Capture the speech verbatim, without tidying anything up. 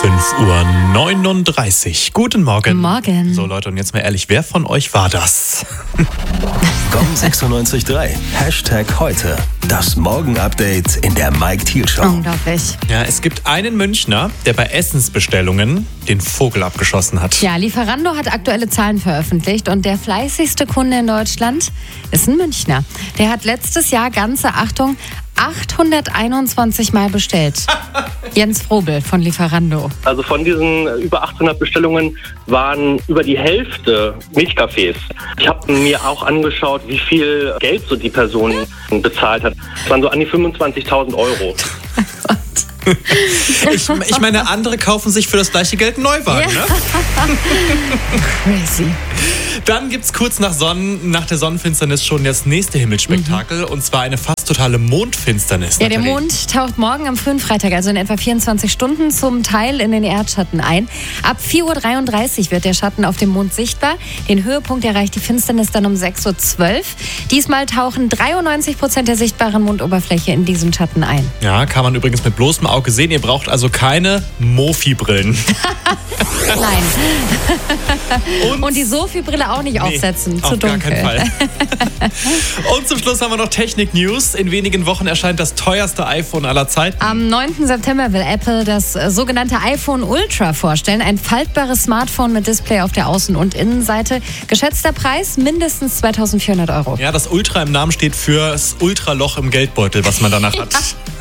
fünf Uhr neununddreißig. Guten Morgen. Morgen. So Leute, und jetzt mal ehrlich, wer von euch war das? Gong sechsundneunzig Komma drei. Hashtag heute. Das Morgen-Update in der Mike Thiel Show. Unglaublich. Ja, es gibt einen Münchner, der bei Essensbestellungen den Vogel abgeschossen hat. Ja, Lieferando hat aktuelle Zahlen veröffentlicht und der fleißigste Kunde in Deutschland ist ein Münchner. Der hat letztes Jahr ganze, Achtung, achthunderteinundzwanzig Mal bestellt. Jens Frobel von Lieferando. Also von diesen über achthundert Bestellungen waren über die Hälfte Milchkaffees. Ich habe mir auch angeschaut, wie viel Geld so die Person bezahlt hat. Es waren so an die fünfundzwanzigtausend Euro. Ich, ich meine, andere kaufen sich für das gleiche Geld einen Neuwagen, Ja. ne? Crazy. Dann gibt's kurz nach Sonnen, nach der Sonnenfinsternis schon das nächste Himmelsspektakel, und zwar eine fast totale Mondfinsternis. Ja, der Nathalie. Mond taucht morgen am frühen Freitag, also in etwa vierundzwanzig Stunden, zum Teil in den Erdschatten ein. Ab vier Uhr dreiunddreißig wird der Schatten auf dem Mond sichtbar. Den Höhepunkt erreicht die Finsternis dann um sechs Uhr zwölf. Diesmal tauchen dreiundneunzig Prozent der sichtbaren Mondoberfläche in diesen Schatten ein. Ja, kann man übrigens mit bloßem Auge sehen. Ihr braucht also keine Mofi-Brillen. Nein. Und, Und die Sophie-Brille auch nicht aufsetzen. auf Zu gar dunkel. keinen Fall. Und zum Schluss haben wir noch Technik-News. In wenigen Wochen erscheint das teuerste iPhone aller Zeiten. Am neunten September will Apple das äh, sogenannte iPhone Ultra vorstellen. Ein faltbares Smartphone mit Display auf der Außen- und Innenseite. Geschätzter Preis mindestens zweitausendvierhundert Euro. Ja, das Ultra im Namen steht für das Ultraloch im Geldbeutel, was man danach hat.